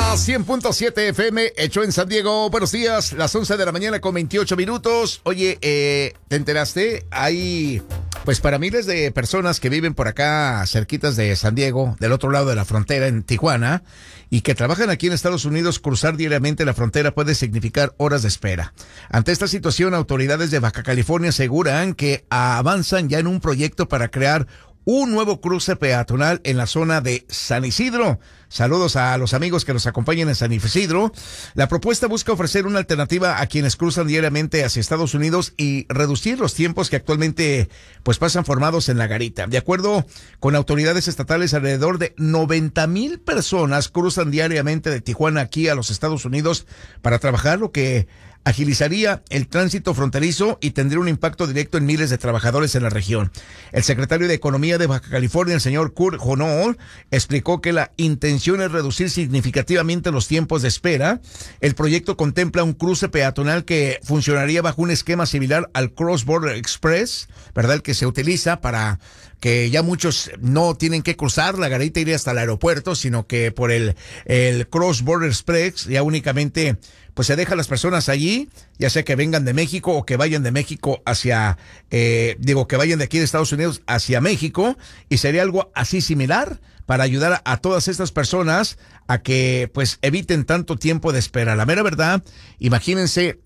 Frontera 100.7 FM, hecho en San Diego. Buenos días, las 11 de la mañana con 28 minutos. Oye, ¿te enteraste? Hay, pues para miles de personas que viven por acá, cerquitas de San Diego, del otro lado de la frontera, en Tijuana, y que trabajan aquí en Estados Unidos, cruzar diariamente la frontera puede significar horas de espera. Ante esta situación, autoridades de Baja California aseguran que avanzan ya en un proyecto para crear un nuevo cruce peatonal en la zona de San Isidro. Saludos a los amigos que nos acompañan en San Isidro. La propuesta busca ofrecer una alternativa a quienes cruzan diariamente hacia Estados Unidos y reducir los tiempos que actualmente pues pasan formados en la garita. De acuerdo con autoridades estatales, alrededor de 90,000 personas cruzan diariamente de Tijuana aquí a los Estados Unidos para trabajar, lo que agilizaría el tránsito fronterizo y tendría un impacto directo en miles de trabajadores en la región. El secretario de Economía de Baja California, el señor Kurt Honor, explicó que la intención es reducir significativamente los tiempos de espera. El proyecto contempla un cruce peatonal que funcionaría bajo un esquema similar al Cross Border Express, ¿verdad? El que se utiliza para que ya muchos no tienen que cruzar la garita, ir hasta el aeropuerto, sino que por el Cross Border Express ya únicamente pues se deja a las personas allí, ya sea que vengan de México o que vayan de México hacia, que vayan de aquí de Estados Unidos hacia México, y sería algo así similar para ayudar a todas estas personas a que pues eviten tanto tiempo de espera. La mera verdad, imagínense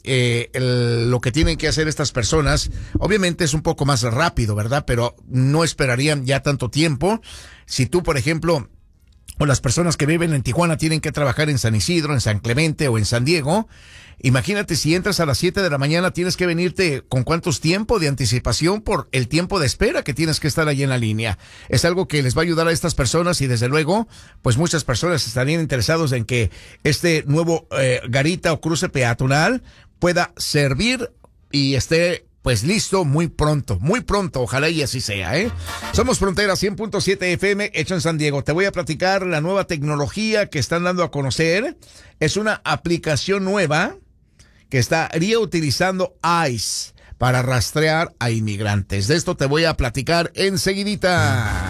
lo que tienen que hacer estas personas. Obviamente es un poco más rápido, ¿verdad? Pero no esperarían ya tanto tiempo. Si tú, por ejemplo, o las personas que viven en Tijuana tienen que trabajar en San Isidro, en San Clemente o en San Diego, imagínate si entras a las 7 de la mañana, tienes que venirte con cuántos tiempo de anticipación por el tiempo de espera que tienes que estar allí en la línea. Es algo que les va a ayudar a estas personas y desde luego, pues muchas personas estarían interesados en que este nuevo garita o cruce peatonal pueda servir y esté pues listo muy pronto, ojalá y así sea, ¿eh? Somos Frontera 100.7 FM, hecho en San Diego. Te voy a platicar la nueva tecnología que están dando a conocer. Es una aplicación nueva que estaría utilizando ICE para rastrear a inmigrantes. De esto te voy a platicar enseguidita.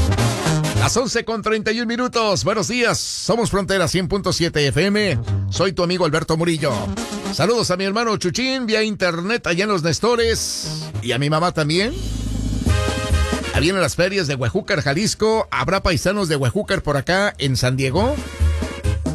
Las 11:31 minutos. Buenos días. Somos Frontera 100.7 FM. Soy tu amigo Alberto Murillo. Saludos a mi hermano Chuchín vía internet allá en Los Nestores. Y a mi mamá también. Vienen las ferias de Huejúcar, Jalisco. ¿Habrá paisanos de Huejúcar por acá en San Diego?